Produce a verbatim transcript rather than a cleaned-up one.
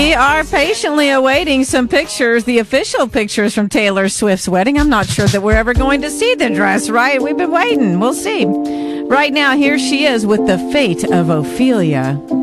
We are patiently awaiting some pictures, the official pictures from Taylor Swift's wedding. I'm not sure that we're ever going to see the dress, right? We've been waiting. We'll see. Right now, here she is with The Fate of Ophelia.